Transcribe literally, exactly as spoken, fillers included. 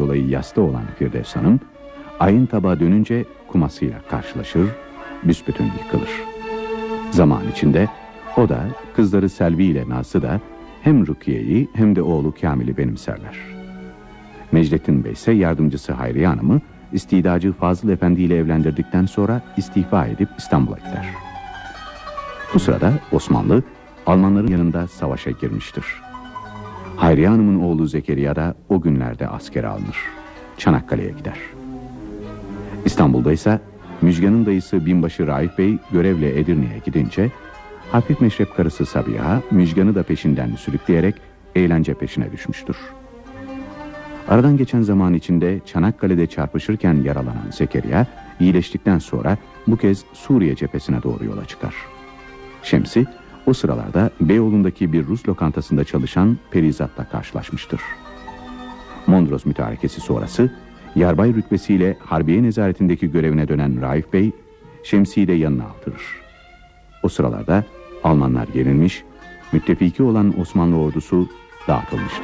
dolayı yasta olan Firdevs Hanım, ayın tabağı dönünce kumasıyla karşılaşır, büsbütün yıkılır. Zaman içinde o da, kızları Selvi ile Nazlı da hem Rukiye'yi hem de oğlu Kamil'i benimserler. Mecdettin Bey ise yardımcısı Hayriye Hanım'ı istidacı Fazıl Efendi ile evlendirdikten sonra istifa edip İstanbul'a gider. Bu sırada Osmanlı, Almanların yanında savaşa girmiştir. Hayriye Hanım'ın oğlu Zekeriya da o günlerde askere alınır. Çanakkale'ye gider. İstanbul'da ise Müjgan'ın dayısı binbaşı Raif Bey görevle Edirne'ye gidince, hafif meşrep karısı Sabiha, Müjgan'ı da peşinden sürükleyerek eğlence peşine düşmüştür. Aradan geçen zaman içinde Çanakkale'de çarpışırken yaralanan Zekeriya, iyileştikten sonra bu kez Suriye cephesine doğru yola çıkar. Şemsi, o sıralarda Beyoğlu'ndaki bir Rus lokantasında çalışan Perizat'la karşılaşmıştır. Mondros mütarekesi sonrası, yarbay rütbesiyle Harbiye nezaretindeki görevine dönen Raif Bey, Şemsi'yi de yanına aldırır. O sıralarda Almanlar yenilmiş, müttefiki olan Osmanlı ordusu dağıtılmıştır.